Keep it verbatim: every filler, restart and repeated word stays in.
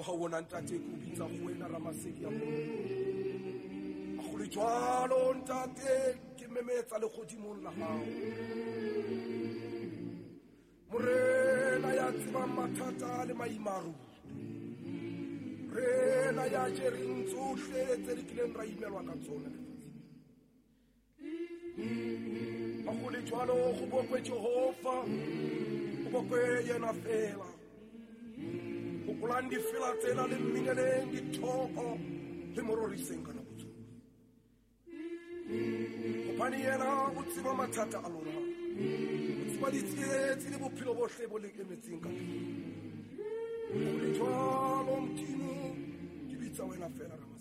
mo bona ntate ko bitsa go wena Ramasedi ya bona go le jwalo ntate ke memetsa le godimong la gago morena ya tseba mathata le maimaru rena ya jereng tsohle tse di kileng ra imelwa ka tsona ba go le jwalo go bokwe Jehova go bokwe yena fela go polandi fela tsela le mmineleng dithoko le mororiseng ka nako tsohle gobane yena o tseba mathata a lona o tseba ditsietsi le bophelo bohle bo le emetseng ka pele go le jwalo Modimo ke bitsa wena fela